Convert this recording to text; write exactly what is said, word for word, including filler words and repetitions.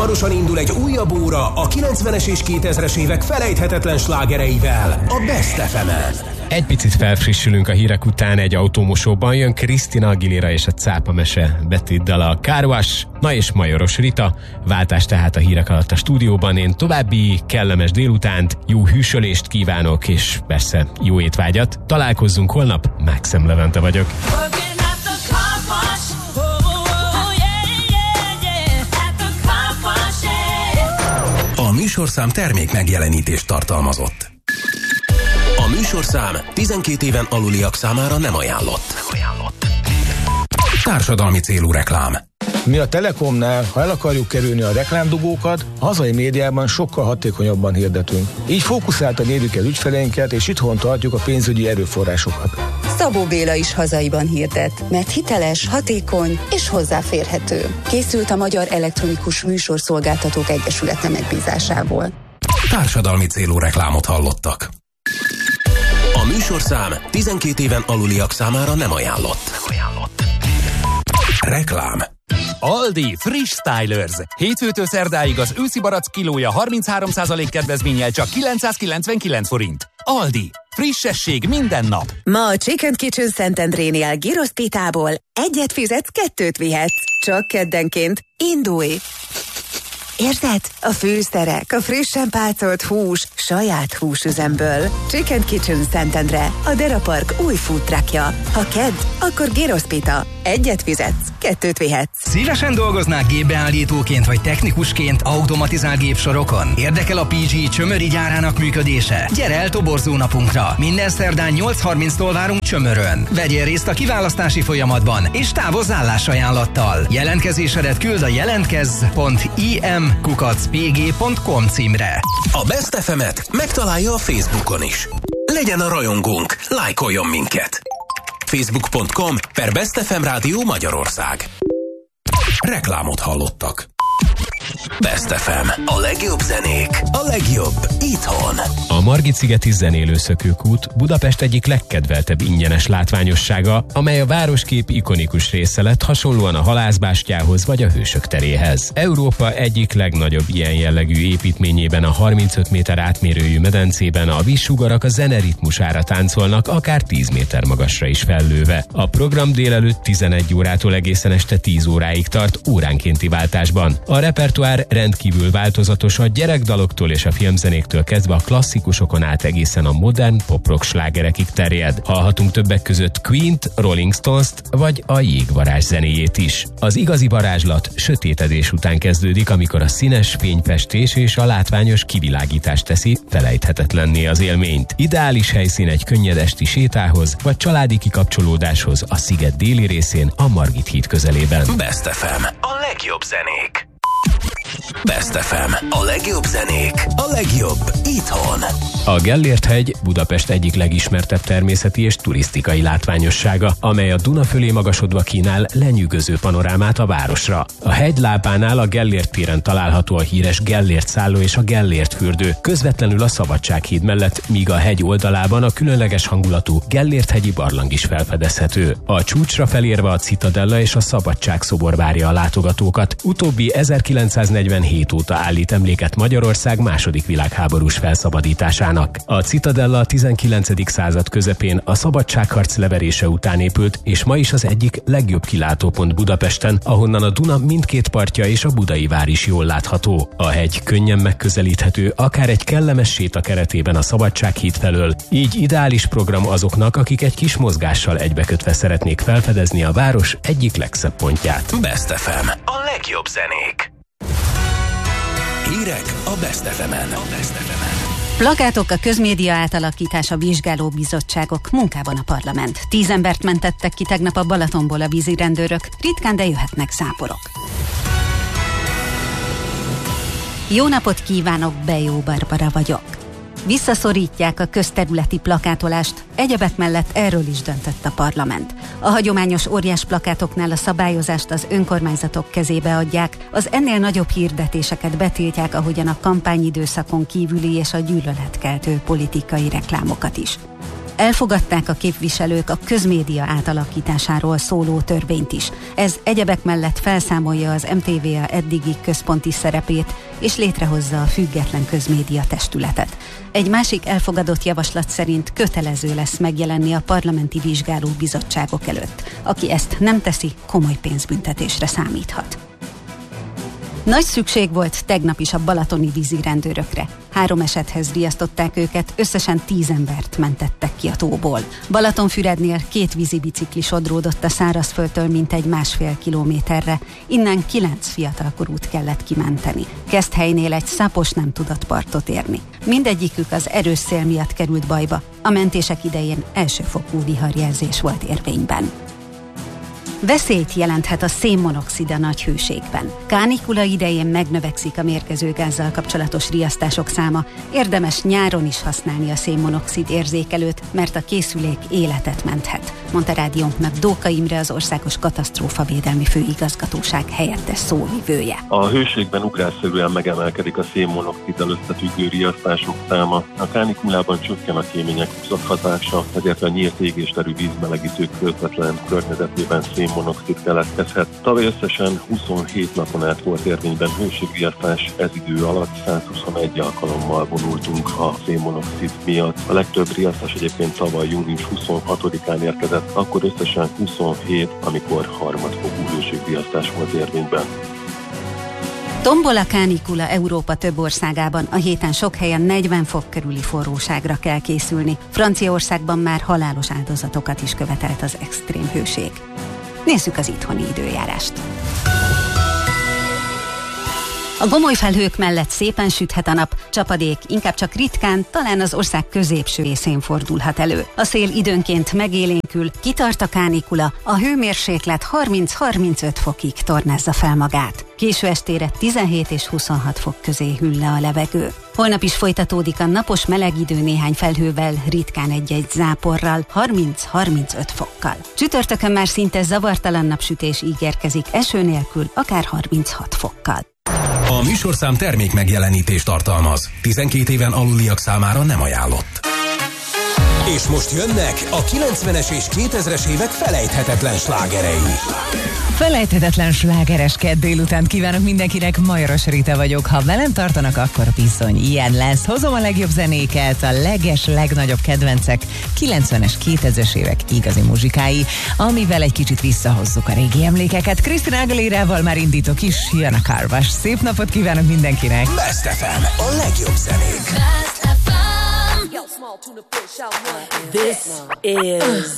Hamarosan indul egy újabb óra a kilencvenes és kétezres évek felejthetetlen slágereivel a Best ef emen. Egy picit felfrissülünk a hírek után, egy autómosóban jön Christina Aguilera és a Cápa Mese Betiddal a Car Wash, na és Majoros Rita. Váltás tehát a hírek alatt a stúdióban. Én további kellemes délutánt, jó hűsölést kívánok, és persze jó étvágyat. Találkozzunk holnap, Mákszem Levente vagyok. A műsorszám termék megjelenítést tartalmazott. A műsorszám tizenkét éven aluliak számára nem ajánlott. Nem ajánlott. Társadalmi célú reklám. Mi a Telekomnál, ha el akarjuk kerülni a reklámdugókat, a hazai médiában sokkal hatékonyabban hirdetünk. Így fókuszáltan érjük el ügyfeleinket, és itthon tartjuk a pénzügyi erőforrásokat. Szabó Béla is hazaiban hirdet, mert hiteles, hatékony és hozzáférhető. Készült a Magyar Elektronikus Műsorszolgáltatók Egyesülete megbízásából. Társadalmi célú reklámot hallottak. A műsorszám tizenkét éven aluliak számára nem ajánlott. Nem ajánlott. Reklám. Aldi Friss Stylers. Hétfőtől szerdáig az őszi barack kilója harminchárom százalék kedvezménnyel csak kilencszázkilencvenkilenc forint. Aldi. Frissesség minden nap. Ma a Chicken Kitchen Szentendrénél Gyrosz Pitából egyet fizetsz, kettőt vihetsz. Csak keddenként. Indulj! Érzed? A fűszerek, a frissen pácolt hús, saját húsüzemből. Chicken Kitchen Szentendre, a Dera Park új food truckja. Ha kedd, akkor Gyrosz Pita. Egyet fizetsz, kettőt vihetsz. Szívesen dolgoznák gépbeállítóként vagy technikusként automatizált gépsorokon? Érdekel a pé gé Csömöri gyárának működése? Gyere el toborzó napunkra! Minden szerdán nyolc harminctól várunk Csömörön. Vegyél részt a kiválasztási folyamatban, és távozz állásajánlattal. Jelentkezésedet küld a jelentkezz pont im kukac pé gé pont com címre. A Best ef emet megtalálja a Facebookon is. Legyen a rajongónk, lájkoljon minket! facebook pont com per Best ef em Rádió Magyarország. Reklámot hallottak. Best ef em. A legjobb zenék, a legjobb itthon. A Margit-szigeti zenélőszökőkút Budapest egyik legkedveltebb ingyenes látványossága, amely a városkép ikonikus része lett, hasonlóan a Halászbástyához vagy a Hősök teréhez. Európa egyik legnagyobb ilyen jellegű építményében, a harmincöt méter átmérőjű medencében a vízsugarak a zene ritmusára táncolnak, akár tíz méter magasra is fellőve. A program délelőtt tizenegy órától egészen este tíz óráig tart, óránkénti váltásban. A repertoár rendkívül változatos, a gyerekdaloktól és a filmzenéktől kezdve a klasszikusokon át egészen a modern pop-rock slágerekig terjed. Hallhatunk többek között Queen-t, Rolling Stones-t vagy a Jégvarázs zenéjét is. Az igazi varázslat sötétedés után kezdődik, amikor a színes fényfestés és a látványos kivilágítás teszi felejthetetlenné az élményt. Ideális helyszín egy könnyed esti sétához vagy családi kikapcsolódáshoz a sziget déli részén, a Margit híd közelében. Best ef em. A legjobb zenék. Best ef em. A legjobb zenék, a legjobb itthon. A Gellért-hegy Budapest egyik legismertebb természeti és turisztikai látványossága, amely a Duna fölé magasodva kínál lenyűgöző panorámát a városra. A hegy lábánál a Gellért téren található a híres Gellért szálló és a Gellért fürdő, közvetlenül a Szabadsághíd mellett, míg a hegy oldalában a különleges hangulatú Gellért-hegyi barlang is felfedezhető. A csúcsra felérve a Citadella és a Szabadságszobor várja a látogatókat. Utóbbi ezerkilencszáznegyvenhét óta állít emléket Magyarország második világháborús felszabadításának. A Citadella a tizenkilencedik század közepén a szabadságharc leverése után épült, és ma is az egyik legjobb kilátópont Budapesten, ahonnan a Duna mindkét partja és a Budai vár is jól látható. A hegy könnyen megközelíthető, akár egy kellemes séta keretében a Szabadsághíd felől, így ideális program azoknak, akik egy kis mozgással egybekötve szeretnék felfedezni a város egyik legszebb pontját. Best ef em. A legjobb zenék. Hírek a Best ef emen. A Best ef emen. Plakátok, a közmédia átalakítása, vizsgáló bizottságok, munkában a parlament. Tíz embert mentettek ki tegnap a Balatonból a vízirendőrök, ritkán, de jöhetnek záporok. Jó napot kívánok, Bejó Barbara vagyok. Visszaszorítják a közterületi plakátolást, egyebek mellett erről is döntött a parlament. A hagyományos óriás plakátoknál a szabályozást az önkormányzatok kezébe adják, az ennél nagyobb hirdetéseket betiltják, ahogyan a kampányidőszakon kívüli és a gyűlöletkeltő politikai reklámokat is. Elfogadták a képviselők a közmédia átalakításáról szóló törvényt is. Ez egyebek mellett felszámolja az em té vé á eddigi központi szerepét, és létrehozza a független közmédia testületet. Egy másik elfogadott javaslat szerint kötelező lesz megjelenni a parlamenti vizsgáló bizottságok előtt. Aki ezt nem teszi, komoly pénzbüntetésre számíthat. Nagy szükség volt tegnap is a balatoni vízi rendőrökre. Három esethez riasztották őket, összesen tíz embert mentettek ki a tóból. Balatonfürednél két vízibicikli sodródott a szárazföldtől mintegy másfél kilométerre, innen kilenc fiatalkorút kellett kimenteni. Keszthelynél egy szápos nem tudott partot érni. Mindegyikük az erős szél miatt került bajba. A mentések idején elsőfokú viharjelzés volt érvényben. Veszélyt jelenthet a szénmonoxid a nagy hőségben. Kánikula idején megnövekszik a mérgező gázzal kapcsolatos riasztások száma. Érdemes nyáron is használni a szénmonoxid érzékelőt, mert a készülék életet menthet, mondta rádiónknak Dóka Imre, az Országos Katasztrófavédelmi Főigazgatóság helyettes szóvivője. A hőségben ugrásszerűen megemelkedik a szénmonoxiddal összefüggő riasztások száma. A kánikulában csökken a kémények húzathatása, ezért a nyílt égésterű vízmelegítők közvetlen környezetében szén monoxid keletkezhet. Tavaly összesen huszonhét napon át volt érvényben hőségriasztás, ez idő alatt százhuszonegy alkalommal vonultunk a szénmonoxid miatt. A legtöbb riasztás egyébként tavaly június huszonhatodikán érkezett, akkor összesen huszonhét, amikor harmadfokú hőségriasztás volt érvényben. Tombol a kánikula Európa több országában, a héten sok helyen negyven fok körüli forróságra kell készülni. Franciaországban már halálos áldozatokat is követelt az extrém hőség. Nézzük az itthoni időjárást. A gomoly felhők mellett szépen süthet a nap, csapadék inkább csak ritkán, talán az ország középső részén fordulhat elő. A szél időnként megélénkül, kitart a kánikula, a hőmérséklet harminc-harmincöt fokig tornázza fel magát. Késő estére tizenhét és huszonhat fok közé hűl le a levegő. Holnap is folytatódik a napos meleg idő néhány felhővel, ritkán egy-egy záporral, harminc-harmincöt fokkal. Csütörtökön már szinte zavartalan napsütés ígérkezik, eső nélkül, akár harminchat fokkal. A műsorszám termék megjelenítést tartalmaz. tizenkét éven aluliak számára nem ajánlott. És most jönnek a kilencvenes és kétezres évek felejthetetlen slágerei. Felejthetetlen slágeres kedd délután kívánok mindenkinek, Majoros Rita vagyok. Ha velem tartanak, akkor bizony ilyen lesz. Hozom a legjobb zenéket, a leges, legnagyobb kedvencek, kilencvenes, kétezres évek igazi muzsikái, amivel egy kicsit visszahozzuk a régi emlékeket. Christina Aguilérával már indítok is, jön a Car Wash. Szép napot kívánok mindenkinek! Best ef em, a legjobb zenék! This is